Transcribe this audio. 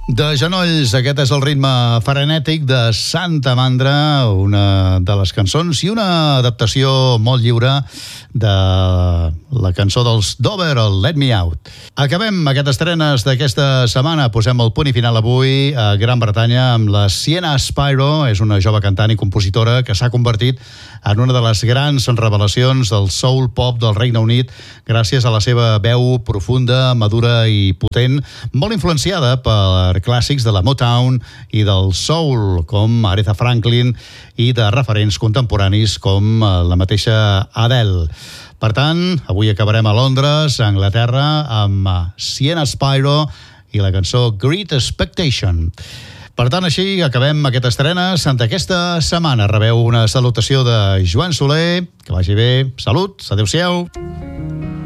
De genolls, aquest és el ritme frenètic de Santa Mandra, una de les cançons i una adaptació molt lliure de la cançó dels Dover, el Let Me Out. Acabem aquestes estrenes d'aquesta setmana. Posem el punt i final avui a Gran Bretanya amb la Sienna Spiro. És una jove cantant i compositora que s'ha convertit en una de les grans revelacions del soul pop del Regne Unit gràcies a la seva veu profunda, madura i potent, molt influenciada per clàssics de la Motown i del soul, com Aretha Franklin, i de referents contemporanis com la mateixa Adele. Per tant, avui acabarem a Londres, a Anglaterra, amb Sienna Spiro i la cançó Great Expectation. Per tant, així acabem aquestes estrenes d'aquesta setmana. Rebeu una salutació de Joan Soler. Que vagi bé. Salut. Adéu-siau.